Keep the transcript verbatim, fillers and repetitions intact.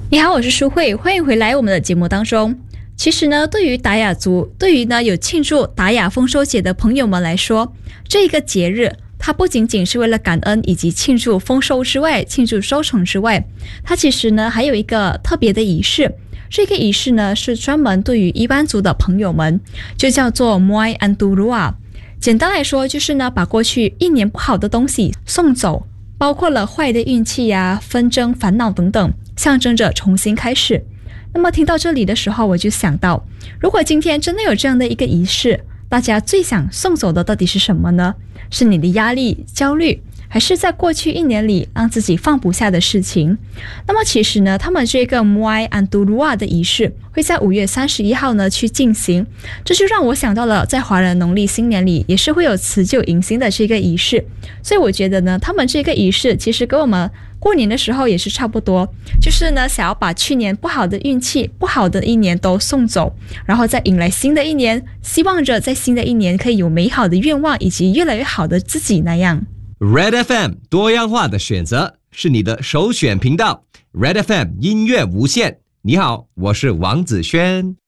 你好，我是舒慧，欢迎回来我们的节目当中。其实呢，对于达雅族，对于呢有庆祝达雅丰收节的朋友们来说，这一个节日它不仅仅是为了感恩以及庆祝丰收之外，庆祝收成之外，它其实呢还有一个特别的仪式。这个仪式呢是专门对于伊班族的朋友们，就叫做 Muay Andurua。简单来说就是呢把过去一年不好的东西送走，包括了坏的运气呀、纷争、烦恼等等，象征着重新开始。那么听到这里的时候，我就想到，如果今天真的有这样的一个仪式，大家最想送走的到底是什么呢？是你的压力、焦虑，还是在过去一年里让自己放不下的事情？那么其实呢，他们这个 Muay Andurua 的仪式会在五月三十一号呢去进行，这就让我想到了在华人农历新年里也是会有辞旧迎新的这个仪式。所以我觉得呢，他们这个仪式其实跟我们过年的时候也是差不多，就是呢想要把去年不好的运气、不好的一年都送走，然后再迎来新的一年，希望着在新的一年可以有美好的愿望以及越来越好的自己那样。 Red F M 多样化的选择是你的首选频道， Red F M 音乐无限。你好，我是王子轩。